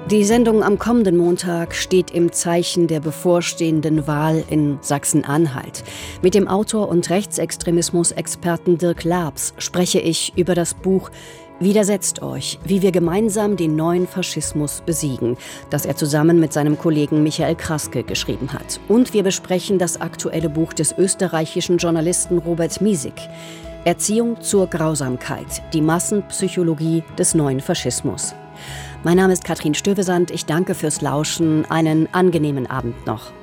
Die Sendung am kommenden Montag steht im Zeichen der bevorstehenden Wahl in Sachsen-Anhalt. Mit dem Autor und Rechtsextremismus-Experten Dirk Laabs spreche ich über das Buch »Widersetzt euch, wie wir gemeinsam den neuen Faschismus besiegen«, das er zusammen mit seinem Kollegen Michael Kraske geschrieben hat. Und wir besprechen das aktuelle Buch des österreichischen Journalisten Robert Miesig, »Erziehung zur Grausamkeit, die Massenpsychologie des neuen Faschismus«. Mein Name ist Katrin Stövesand, ich danke fürs Lauschen, einen angenehmen Abend noch.